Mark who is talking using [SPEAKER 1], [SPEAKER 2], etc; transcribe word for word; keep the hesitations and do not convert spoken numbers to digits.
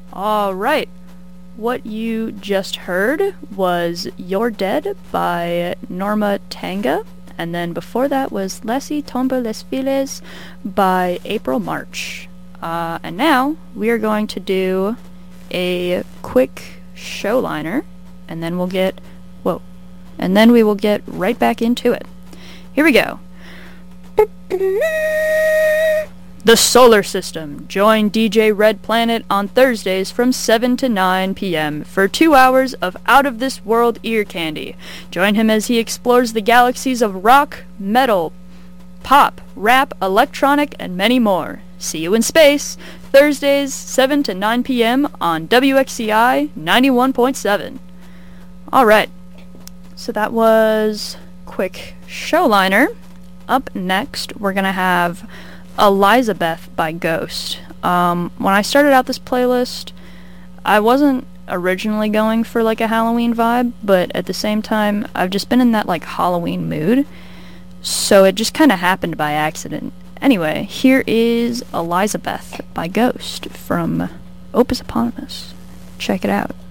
[SPEAKER 1] Alright, what you just heard was You're Dead by Norma Tanga, and then before that was Laissez tomber les filets by April March. Uh, and now we are going to do a quick show liner, and then we'll get, whoa, and then we will get right back into it. Here we go. The Solar System. Join D J Red Planet on Thursdays from seven to nine p.m. for two hours of out-of-this-world ear candy. Join him as he explores the galaxies of rock, metal, pop, rap, electronic, and many more. See you in space, Thursdays, seven to nine p.m. on W X C I ninety-one point seven. Alright, so that was quick show liner. Up next, we're gonna have Elizabeth by Ghost. Um, when I started out this playlist, I wasn't originally going for like a Halloween vibe, but at the same time, I've just been in that like Halloween mood, so it just kind of happened by accident. Anyway, here is Elizabeth by Ghost from Opus Eponymous. Check it out.